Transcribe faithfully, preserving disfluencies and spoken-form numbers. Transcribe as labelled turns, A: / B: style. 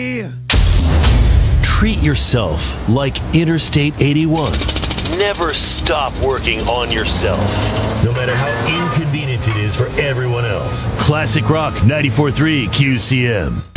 A: Treat yourself like Interstate eighty-one. Never stop working on yourself, no matter how inconvenient it is for everyone else. Classic Rock ninety-four point three Q C M.